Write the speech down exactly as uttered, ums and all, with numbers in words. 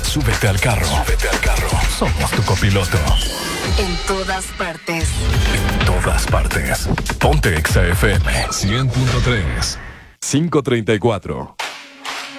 Súbete al carro. Súbete al carro. Somos tu copiloto. En todas partes. En todas partes. Ponte Exa F M cien punto tres. cinco treinta y cuatro.